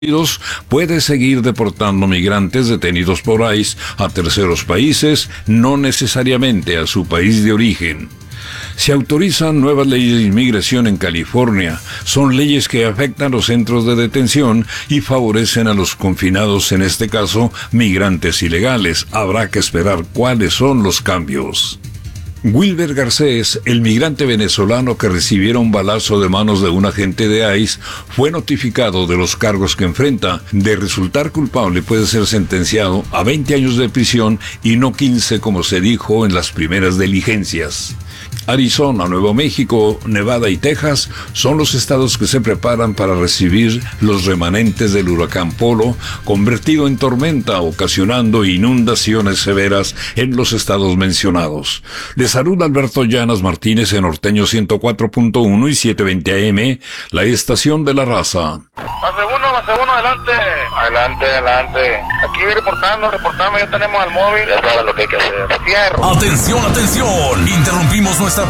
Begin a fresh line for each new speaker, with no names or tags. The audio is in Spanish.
puede seguir deportando migrantes detenidos por ICE a terceros países, no necesariamente a su país de origen. Se autorizan nuevas leyes de inmigración en California. Son leyes que afectan los centros de detención y favorecen a los confinados, en este caso, migrantes ilegales. Habrá que esperar cuáles son los cambios. Wilber Garcés, el migrante venezolano que recibiera un balazo de manos de un agente de ICE, fue notificado de los cargos que enfrenta. De resultar culpable puede ser sentenciado a 20 años de prisión y no 15 como se dijo en las primeras diligencias. Arizona, Nuevo México, Nevada y Texas son los estados que se preparan para recibir los remanentes del huracán Polo, convertido en tormenta, ocasionando inundaciones severas en los estados mencionados. Les saluda Alberto Llanas Martínez en Norteño 104.1 y 720 AM, la estación de la raza.
Base uno, adelante. Adelante. Aquí reportando, ya tenemos al móvil. Ya sabes lo que hay que hacer. Fierro.
Atención. Interrumpimos nuestra